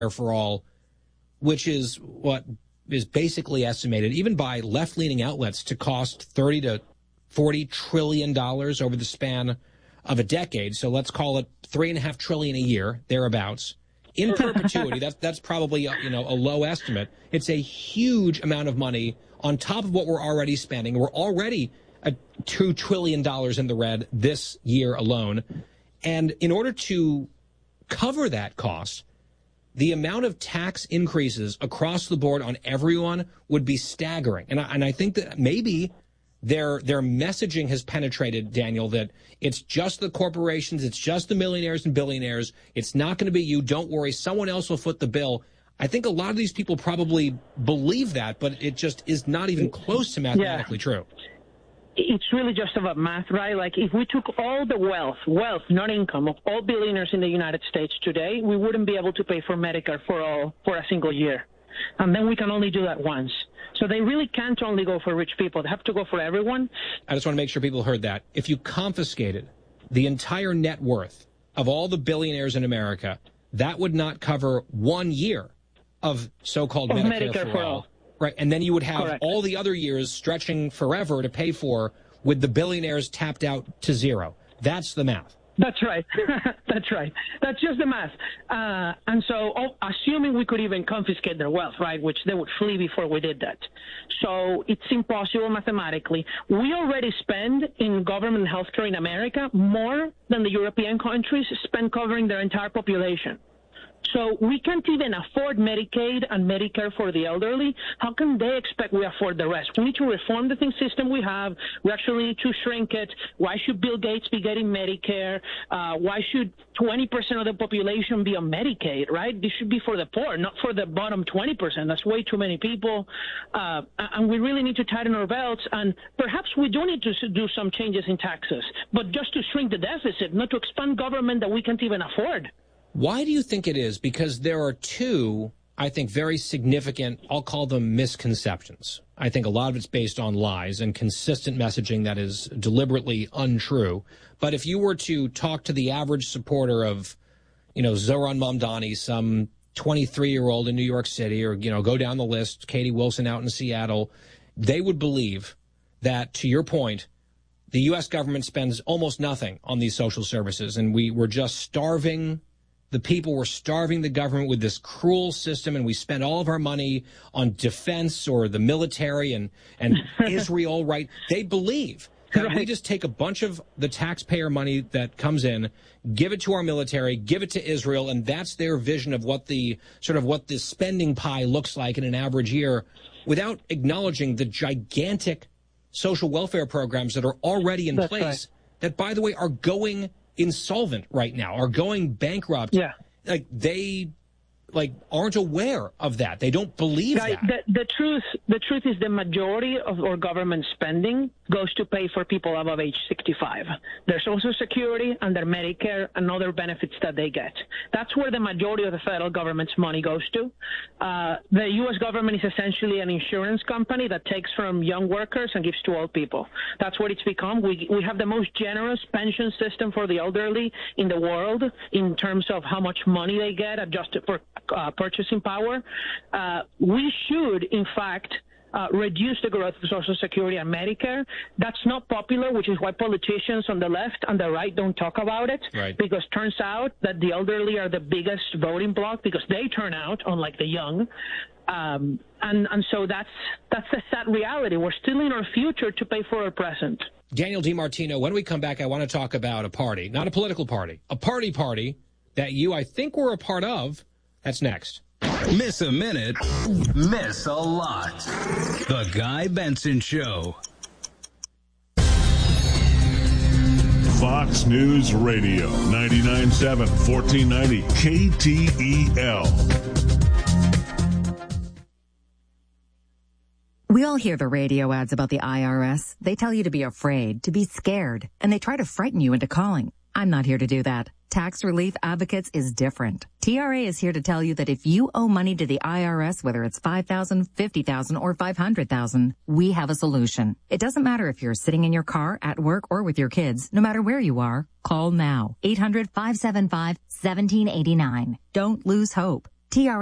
for all, which is what is basically estimated, even by left-leaning outlets, to cost $30 to $40 trillion over the span of a decade. So let's call it $3.5 trillion a year, thereabouts, in perpetuity. That's probably a low estimate. It's a huge amount of money on top of what we're already spending. We're already at $2 trillion in the red this year alone. And in order to cover that cost, the amount of tax increases across the board on everyone would be staggering. And I think that maybe their messaging has penetrated, Daniel, that it's just the corporations, it's just the millionaires and billionaires. It's not going to be you. Don't worry. Someone else will foot the bill. I think a lot of these people probably believe that, but it just is not even close to mathematically true. It's really just about math, right? Like if we took all the wealth, not income, of all billionaires in the United States today, we wouldn't be able to pay for Medicare for a single year. And then we can only do that once. So they really can't only go for rich people. They have to go for everyone. I just want to make sure people heard that. If you confiscated the entire net worth of all the billionaires in America, that would not cover 1 year of so-called Medicare for all. Right, and then you would have all the other years stretching forever to pay for with the billionaires tapped out to zero. That's the math. That's right. That's right. That's just the math. And so assuming we could even confiscate their wealth, right, which they would flee before we did that. So it's impossible mathematically. We already spend in government healthcare in America more than the European countries spend covering their entire population. So we can't even afford Medicaid and Medicare for the elderly. How can they expect we afford the rest? We need to reform the system we have. We actually need to shrink it. Why should Bill Gates be getting Medicare? Why should 20% of the population be on Medicaid, right? This should be for the poor, not for the bottom 20%. That's way too many people. And we really need to tighten our belts. And perhaps we do need to do some changes in taxes, but just to shrink the deficit, not to expand government that we can't even afford. Why do you think it is? Because there are two, I think, very significant, I'll call them misconceptions. I think a lot of it's based on lies and consistent messaging that is deliberately untrue. But if you were to talk to the average supporter of, Zohran Mamdani, some 23-year-old in New York City, or, go down the list, Katie Wilson out in Seattle, they would believe that, to your point, the U.S. government spends almost nothing on these social services, and we're just starving. The people were starving the government with this cruel system, and we spend all of our money on defense or the military and Israel, right? They believe that we just take a bunch of the taxpayer money that comes in, give it to our military, give it to Israel, and that's their vision of what the spending pie looks like in an average year, without acknowledging the gigantic social welfare programs that are already in place that, by the way, are going insolvent right now, are going bankrupt. Yeah. They aren't aware of that. They don't believe that. The truth is the majority of our government spending goes to pay for people above age 65. Their Social Security and their Medicare and other benefits that they get. That's where the majority of the federal government's money goes to. The U.S. government is essentially an insurance company that takes from young workers and gives to old people. That's what it's become. We have the most generous pension system for the elderly in the world in terms of how much money they get adjusted for purchasing power. We should, in fact, reduce the growth of Social Security and Medicare. That's not popular, which is why politicians on the left and the right don't talk about it. Right. Because turns out that the elderly are the biggest voting bloc because they turn out, unlike the young. And so that's the sad reality. We're stealing our future to pay for our present. Daniel DiMartino, when we come back, I want to talk about a party, not a political party, a party that you, I think, were a part of. That's next. Miss a minute, miss a lot. The Guy Benson Show. Fox News Radio, 99.7, 1490 KTEL. We all hear the radio ads about the IRS. They tell you to be afraid, to be scared, and they try to frighten you into calling. I'm not here to do that. Tax Relief Advocates is different. TRA is here to tell you that if you owe money to the IRS, whether it's $5,000, $50,000, or $500,000, we have a solution. It doesn't matter if you're sitting in your car, at work, or with your kids. No matter where you are, call now. 800-575-1789. Don't lose hope. TRA